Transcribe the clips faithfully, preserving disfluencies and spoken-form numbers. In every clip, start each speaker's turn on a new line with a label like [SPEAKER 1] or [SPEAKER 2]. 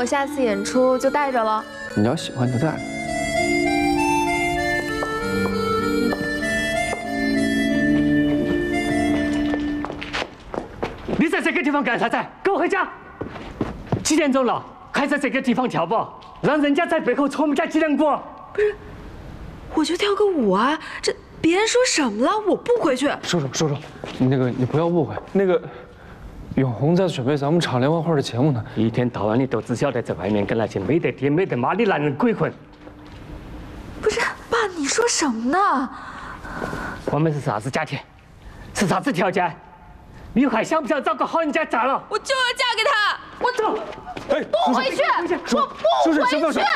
[SPEAKER 1] 我下次演出就带着了。
[SPEAKER 2] 你要喜欢就带。
[SPEAKER 3] 你在这个地方干啥子？跟我回家！几点钟了？还在这个地方跳舞，让人家在背后戳我们家脊梁骨。
[SPEAKER 4] 不是，我就跳个舞啊，这别人说什么了？我不回去。
[SPEAKER 2] 叔叔，叔叔，你那个你不要误会，那个永红在准备咱们场联欢会的节目呢。
[SPEAKER 3] 一天到晚你都只晓得在外面跟那些没得爹没得妈的男人鬼混。
[SPEAKER 4] 不是，爸，你说什么呢？
[SPEAKER 3] 我们是啥子家庭？是啥子条件？你还想不想找个好人家嫁了？
[SPEAKER 4] 我就要嫁给他，我
[SPEAKER 3] 走。
[SPEAKER 2] 哎，
[SPEAKER 4] 不回去，我不回去。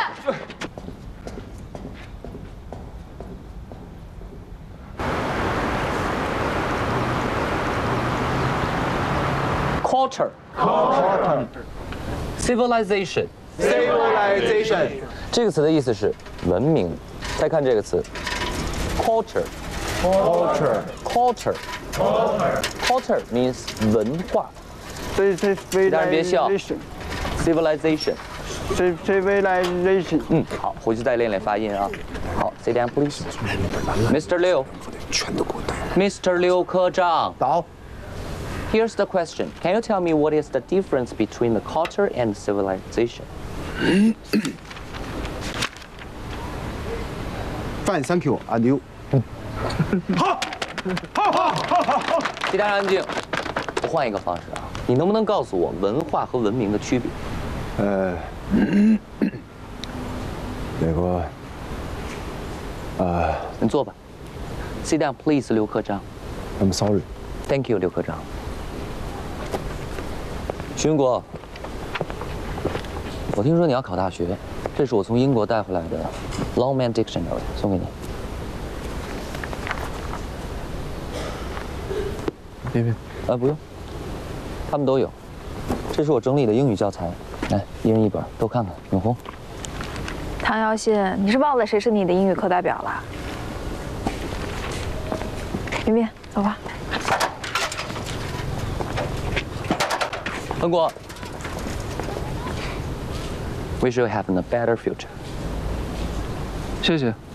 [SPEAKER 5] Culture, civilization,
[SPEAKER 6] civilization
[SPEAKER 5] 这个词的意思是文明。再看这个词 ，culture,
[SPEAKER 6] culture
[SPEAKER 5] culture, culture means 文化。
[SPEAKER 6] 对对对，
[SPEAKER 5] 大家别笑 ，civilization,
[SPEAKER 6] civilization。
[SPEAKER 5] 嗯，好，回去再练练发音啊。好 ，sit down please. Mister Liu,
[SPEAKER 7] 全都给我带。
[SPEAKER 5] Mister Liu 科长。
[SPEAKER 6] 到。
[SPEAKER 5] Here's the question. Can you tell me what is the difference between the culture and civilization?
[SPEAKER 6] Fine, thank you, and you.
[SPEAKER 2] 好，好，好，好，好，好。
[SPEAKER 5] 其他人安静。我换一个方式啊，你能不能告诉我文化和文明的区别？
[SPEAKER 6] 呃，那个，呃，
[SPEAKER 5] 你坐吧。Sit down, please, 刘科长。
[SPEAKER 6] I'm sorry.
[SPEAKER 5] Thank you, 刘科长。 徐云国，我听说你要考大学，这是我从英国带回来的 Longman Dictionary， 送给你。
[SPEAKER 2] 别别，
[SPEAKER 5] 啊，不用，他们都有。这是我整理的英语教材，来，一人一本，都看看。永红，
[SPEAKER 8] 唐瑶信，你是忘了谁是你的英语课代表了？云斌，走吧。
[SPEAKER 5] 恒国 ，Wish you have a better future。
[SPEAKER 2] 谢谢。